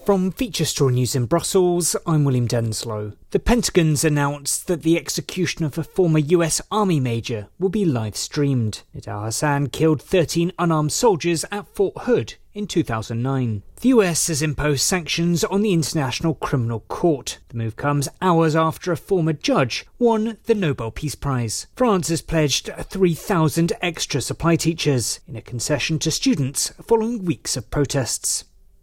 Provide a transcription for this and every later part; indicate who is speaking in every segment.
Speaker 1: From Feature Story News in Brussels, I'm William Denslow. The Pentagon's announced that the execution of a former US Army major will be live-streamed. Nidal Hasan killed 13 unarmed soldiers at Fort Hood in 2009. The US has imposed sanctions on the International Criminal Court. The move comes hours after a former judge won the Nobel Peace Prize. France has pledged 3,000 extra supply teachers in a concession to students following weeks of protests.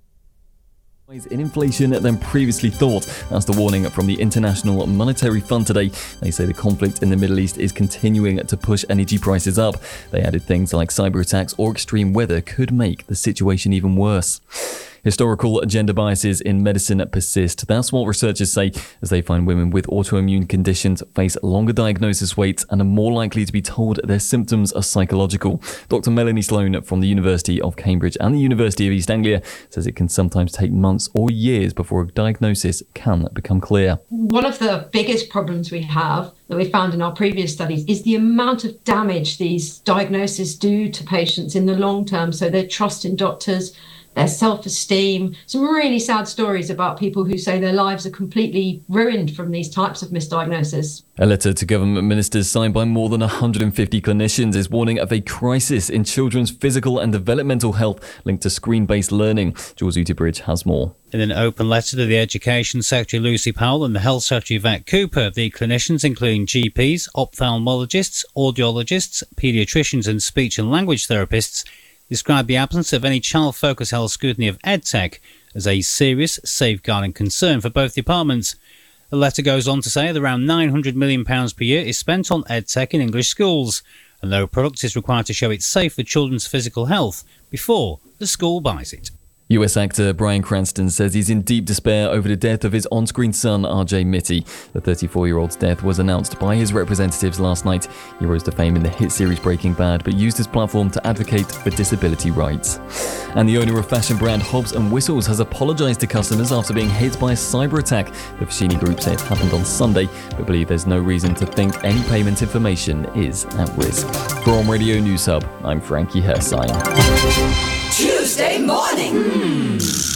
Speaker 2: In inflation than previously thought. That's the warning from the International Monetary Fund today. They say the conflict in the Middle East is continuing to push energy prices up. They added things like cyber attacks or extreme weather could make the situation even worse. Historical gender biases in medicine persist. That's what researchers say as they find women with autoimmune conditions face longer diagnosis waits and are more likely to be told their symptoms are psychological. Dr. Melanie Sloan from the University of Cambridge and the University of East Anglia says it can sometimes take months or years before a diagnosis can become clear.
Speaker 3: One of the biggest problems we have that we found in our previous studies is the amount of damage these diagnoses do to patients in the long term. So their trust in doctors, their self-esteem. Some really sad stories about people who say their lives are completely ruined from these types of misdiagnosis.
Speaker 2: A letter to government ministers signed by more than 150 clinicians is warning of a crisis in children's physical and developmental health linked to screen-based learning. Jules Utterbridge has more.
Speaker 4: In an open letter to the Education Secretary Lucy Powell and the Health Secretary Vet Cooper, the clinicians, including GPs, ophthalmologists, audiologists, paediatricians and speech and language therapists, described the absence of any child-focused health scrutiny of EdTech as a serious safeguarding concern for both departments. The letter goes on to say that around £900 million per year is spent on EdTech in English schools, and no product is required to show it's safe for children's physical health before the school buys it.
Speaker 2: US actor Bryan Cranston says he's in deep despair over the death of his on-screen son, RJ Mitty. The 34-year-old's death was announced by his representatives last night. He rose to fame in the hit series Breaking Bad, but used his platform to advocate for disability rights. And the owner of fashion brand Hobbs & Whistles has apologised to customers after being hit by a cyber attack. The Foschini Group say it happened on Sunday, but believe there's no reason to think any payment information is at risk. For On Radio News Hub, I'm Frankie Hersine.
Speaker 5: Tuesday morning.